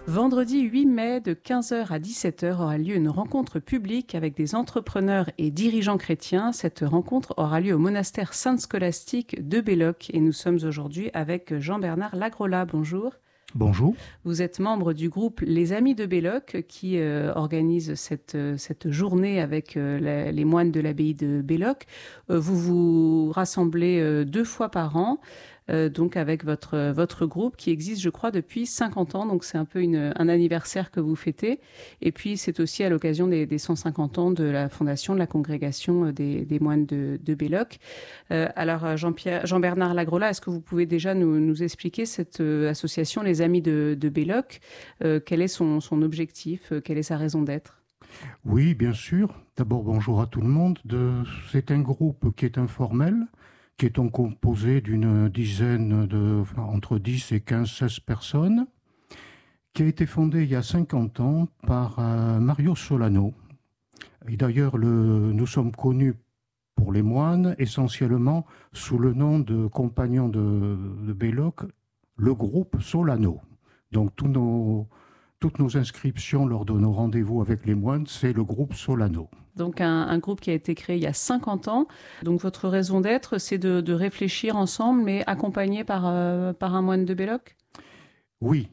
Vendredi 8 mai, de 15h à 17h, aura lieu une rencontre publique avec des entrepreneurs et dirigeants chrétiens. Cette rencontre aura lieu au monastère Sainte-Scolastique de Belloc. Et nous sommes aujourd'hui avec Jean-Bernard Lagrola. Bonjour. Bonjour. Vous êtes membre du groupe Les Amis de Belloc qui organise cette journée avec les moines de l'abbaye de Belloc. Vous vous rassemblez 2 fois par an. Donc avec votre groupe qui existe, je crois, depuis 50 ans. Donc c'est un peu un anniversaire que vous fêtez. Et puis c'est aussi à l'occasion des 150 ans de la fondation de la congrégation des moines de Belloc. Alors Jean-Bernard Lagrola, est-ce que vous pouvez déjà nous expliquer cette association Les Amis de Belloc? Quel est son objectif? Quelle est sa raison d'être? Oui, bien sûr. D'abord, bonjour à tout le monde. C'est un groupe qui est informel, qui est composé d'une dizaine entre 10 et 15, 16 personnes, qui a été fondé il y a 50 ans par Mario Solano. Et d'ailleurs, nous sommes connus pour les moines, essentiellement sous le nom de compagnons de Belloc, le groupe Solano. Donc toutes nos inscriptions lors de nos rendez-vous avec les moines, c'est le groupe Solano. Donc un groupe qui a été créé il y a 50 ans. Donc votre raison d'être, c'est de réfléchir ensemble, mais accompagné par un moine de Belloc? Oui,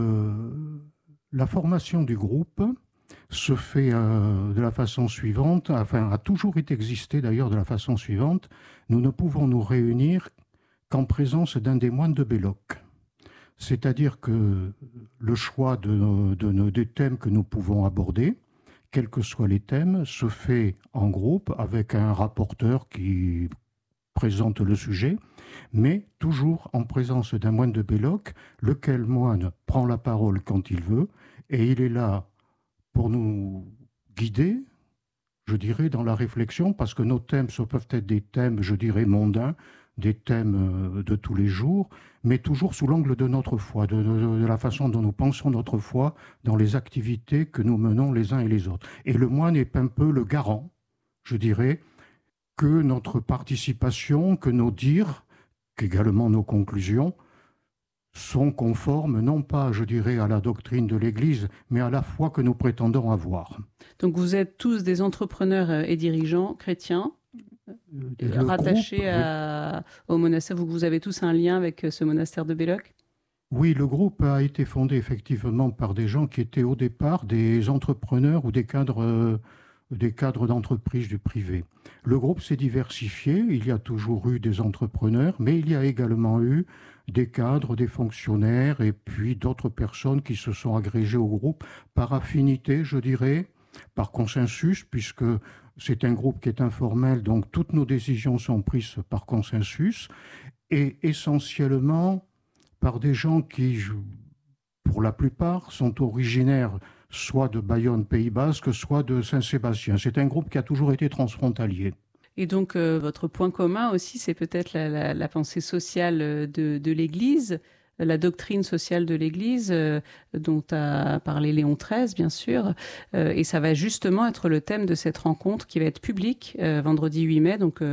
la formation du groupe se fait de la façon suivante, enfin a toujours existé d'ailleurs de la façon suivante. Nous ne pouvons nous réunir qu'en présence d'un des moines de Belloc. C'est-à-dire que le choix des thèmes que nous pouvons aborder, quels que soient les thèmes, se fait en groupe avec un rapporteur qui présente le sujet, mais toujours en présence d'un moine de Belloc, lequel moine prend la parole quand il veut, et il est là pour nous guider, je dirais, dans la réflexion, parce que nos thèmes, ce peuvent être des thèmes, je dirais, mondains, des thèmes de tous les jours, mais toujours sous l'angle de notre foi, de la façon dont nous pensons notre foi dans les activités que nous menons les uns et les autres. Et le moine est un peu le garant, je dirais, que notre participation, que nos dires, qu'également nos conclusions, sont conformes, non pas, je dirais, à la doctrine de l'Église, mais à la foi que nous prétendons avoir. Donc vous êtes tous des entrepreneurs et dirigeants chrétiens rattachés au monastère. Vous avez tous un lien avec ce monastère de Belloc? Oui, le groupe a été fondé effectivement par des gens qui étaient au départ des entrepreneurs ou des cadres d'entreprise du privé. Le groupe s'est diversifié, il y a toujours eu des entrepreneurs, mais il y a également eu des cadres, des fonctionnaires et puis d'autres personnes qui se sont agrégées au groupe par affinité, je dirais, par consensus, puisque c'est un groupe qui est informel, donc toutes nos décisions sont prises par consensus et essentiellement par des gens qui, pour la plupart, sont originaires soit de Bayonne, Pays Basque, soit de Saint-Sébastien. C'est un groupe qui a toujours été transfrontalier. Et donc votre point commun aussi, c'est peut-être la pensée sociale de l'Église, la doctrine sociale de l'Église dont a parlé Léon XIII, bien sûr. Et ça va justement être le thème de cette rencontre qui va être publique vendredi 8 mai. Donc